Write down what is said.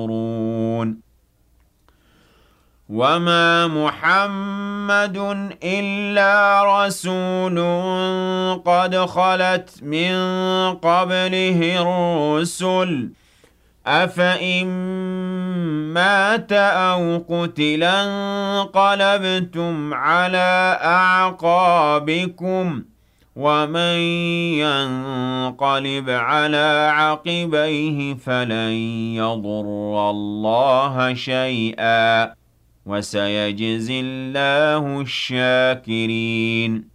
وَمَا مُحَمَّدٌ إِلَّا رَسُولٌ قَدْ خَلَتْ مِن قَبْلِهِ الرُّسُلُ ۚ أَفَإِن مَّاتَ أَوْ قُتِلَ انقَلَبْتُمْ عَلَىٰ أَعْقَابِكُمْ ۚ وَمَن يَنقَلِبْ عَلَىٰ عَقِبَيْهِ فَلَن يَضُرَّ اللَّهَ شَيْئًا ۗ وَسَيَجْزِي اللَّهُ الشَّاكِرِينَ